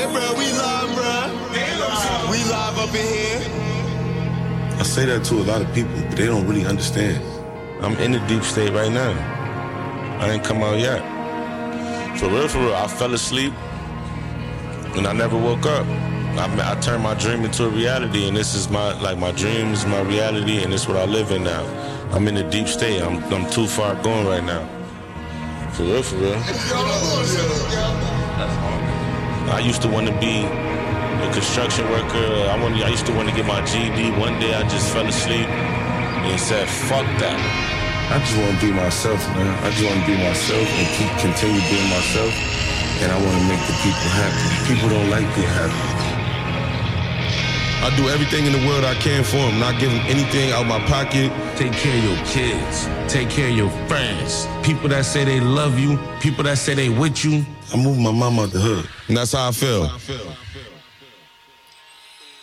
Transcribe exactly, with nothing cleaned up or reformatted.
Yeah, bro, we live, bro. We live up in here. I say that to a lot of people, but they don't really understand. I'm in the deep state right now. I didn't come out yet. For real, for real, I fell asleep and I never woke up. I, I turned my dream into a reality, and this is my, like, my dream is my reality, and this is what I live in now. I'm in the deep state. I'm, I'm too far gone right now. For real, for real. I used to want to be a construction worker. I wanted, I used to want to get my G E D. One day I just fell asleep and said, fuck that. I just want to be myself, man. I just want to be myself and keep continue being myself. And I want to make the people happy. People don't like being happy. I do everything in the world I can for them, not give them anything out of my pocket. Take care of your kids. Take care of your friends. People that say they love you. People that say they with you. I moved my mom out the hood. And that's how I feel. That's how I feel.